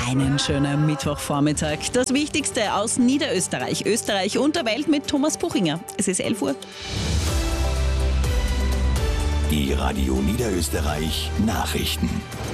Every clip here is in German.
Einen schönen Mittwochvormittag. Das Wichtigste aus Niederösterreich, Österreich und der Welt mit Thomas Puchinger. Es ist 11 Uhr. Die Radio Niederösterreich Nachrichten.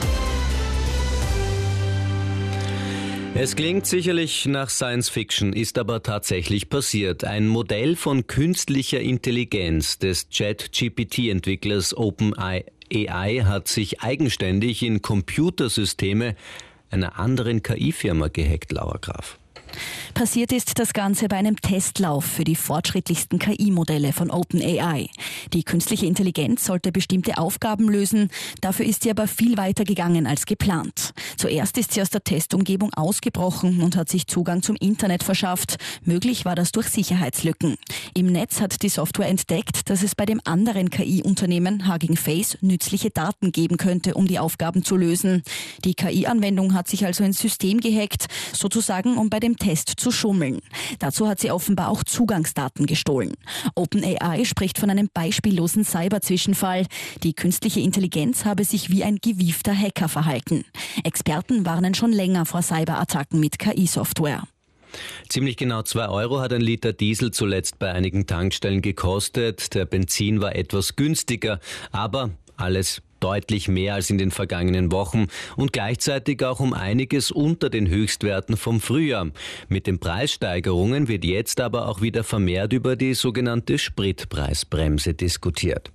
Es klingt sicherlich nach Science Fiction, ist aber tatsächlich passiert. Ein Modell von künstlicher Intelligenz des ChatGPT-Entwicklers OpenAI hat sich eigenständig in Computersysteme einer anderen KI-Firma gehackt, Laura Graf. Passiert ist das Ganze bei einem Testlauf für die fortschrittlichsten KI-Modelle von OpenAI. Die künstliche Intelligenz sollte bestimmte Aufgaben lösen, dafür ist sie aber viel weiter gegangen als geplant. Zuerst ist sie aus der Testumgebung ausgebrochen und hat sich Zugang zum Internet verschafft. Möglich war das durch Sicherheitslücken. Im Netz hat die Software entdeckt, dass es bei dem anderen KI-Unternehmen Hugging Face nützliche Daten geben könnte, um die Aufgaben zu lösen. Die KI-Anwendung hat sich also ins System gehackt, sozusagen um bei dem Test zu schummeln. Dazu hat sie offenbar auch Zugangsdaten gestohlen. OpenAI spricht von einem beispiellosen Cyberzwischenfall. Die künstliche Intelligenz habe sich wie ein gewiefter Hacker verhalten. Experten warnen schon länger vor Cyberattacken mit KI-Software. Ziemlich genau 2 Euro hat ein Liter Diesel zuletzt bei einigen Tankstellen gekostet. Der Benzin war etwas günstiger, aber alles deutlich mehr als in den vergangenen Wochen und gleichzeitig auch um einiges unter den Höchstwerten vom Frühjahr. Mit den Preissteigerungen wird jetzt aber auch wieder vermehrt über die sogenannte Spritpreisbremse diskutiert.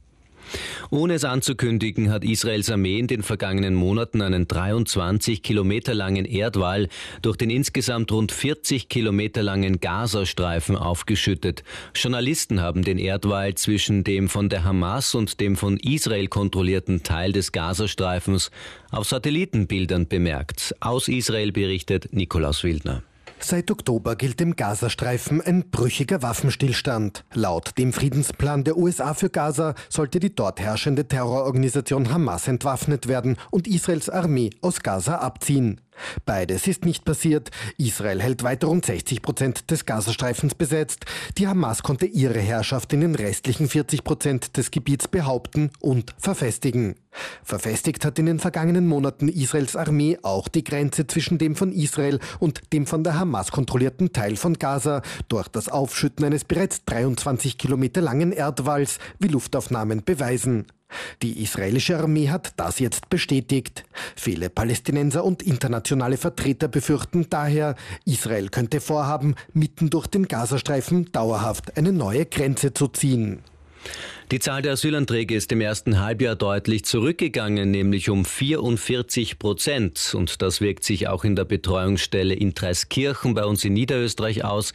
Ohne es anzukündigen, hat Israels Armee in den vergangenen Monaten einen 23 Kilometer langen Erdwall durch den insgesamt rund 40 Kilometer langen Gazastreifen aufgeschüttet. Journalisten haben den Erdwall zwischen dem von der Hamas und dem von Israel kontrollierten Teil des Gazastreifens auf Satellitenbildern bemerkt. Aus Israel berichtet Nikolaus Wildner. Seit Oktober gilt im Gazastreifen ein brüchiger Waffenstillstand. Laut dem Friedensplan der USA für Gaza sollte die dort herrschende Terrororganisation Hamas entwaffnet werden und Israels Armee aus Gaza abziehen. Beides ist nicht passiert. Israel hält weiter rund 60% des Gazastreifens besetzt. Die Hamas konnte ihre Herrschaft in den restlichen 40% des Gebiets behaupten und verfestigen. Verfestigt hat in den vergangenen Monaten Israels Armee auch die Grenze zwischen dem von Israel und dem von der Hamas kontrollierten Teil von Gaza durch das Aufschütten eines bereits 23 Kilometer langen Erdwalls, wie Luftaufnahmen beweisen. Die israelische Armee hat das jetzt bestätigt. Viele Palästinenser und internationale Vertreter befürchten daher, Israel könnte vorhaben, mitten durch den Gazastreifen dauerhaft eine neue Grenze zu ziehen. Die Zahl der Asylanträge ist im ersten Halbjahr deutlich zurückgegangen, nämlich um 44%. Und das wirkt sich auch in der Betreuungsstelle in Traiskirchen bei uns in Niederösterreich aus.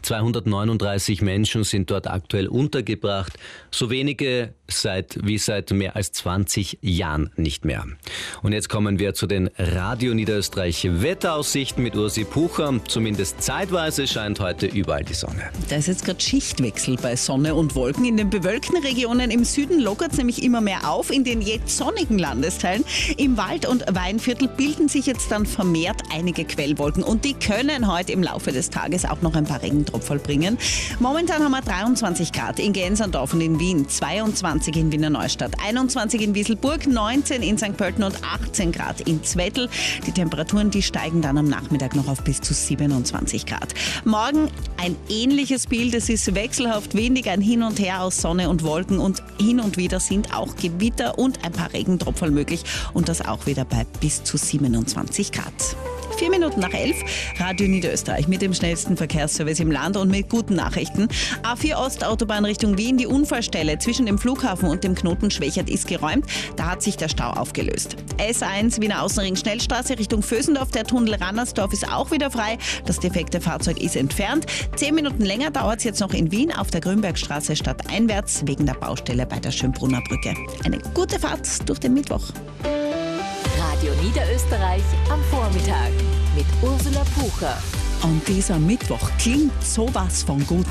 239 Menschen sind dort aktuell untergebracht. So wenige seit mehr als 20 Jahren nicht mehr. Und jetzt kommen wir zu den Radio Niederösterreich Wetteraussichten mit Ursi Pucher. Zumindest zeitweise scheint heute überall die Sonne. Da ist jetzt gerade Schichtwechsel bei Sonne und Wolken. In den bewölkten Regionen im Süden lockert es nämlich immer mehr auf. In den jetzt sonnigen Landesteilen im Wald- und Weinviertel bilden sich jetzt dann vermehrt einige Quellwolken. Und die können heute im Laufe des Tages auch noch ein paar Regentropfen bringen. Momentan haben wir 23 Grad in Gänserndorf und in Wien, 22 in Wiener Neustadt, 21 in Wieselburg, 19 in St. Pölten und 18 Grad in Zwettl. Die Temperaturen, die steigen dann am Nachmittag noch auf bis zu 27 Grad. Morgen ein ähnliches Bild. Es ist wechselhaft windig, ein Hin und Her aus Sonne und Wolken und hin und wieder sind auch Gewitter und ein paar Regentropfen möglich und das auch wieder bei bis zu 27 Grad. 4 Minuten nach 11, Radio Niederösterreich mit dem schnellsten Verkehrsservice im Land und mit guten Nachrichten. A4 Ostautobahn Richtung Wien, die Unfallstelle zwischen dem Flughafen und dem Knoten Schwächert ist geräumt. Da hat sich der Stau aufgelöst. S1 Wiener Außenring Schnellstraße Richtung Vösendorf, der Tunnel Rannersdorf ist auch wieder frei. Das defekte Fahrzeug ist entfernt. 10 Minuten länger dauert es jetzt noch in Wien auf der Grünbergstraße stadteinwärts wegen der Baustelle bei der Schönbrunner Brücke. Eine gute Fahrt durch den Mittwoch. Radio Niederösterreich am Vormittag mit Ursula Pucher. Und dieser Mittwoch klingt sowas von gut.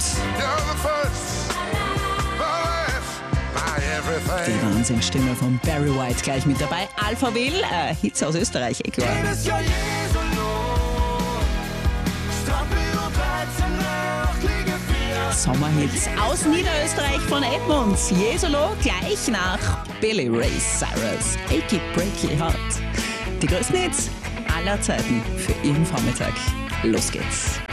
Die Wahnsinnsstimme von Barry White gleich mit dabei. Alphaville, Hits aus Österreich, Ecuador. Sommerhits aus Niederösterreich von Edmunds. Jesolo gleich nach Billy Ray Cyrus. Achy Breaky Heart. Die größten Hits, aller Zeiten für Ihren Vormittag. Los geht's.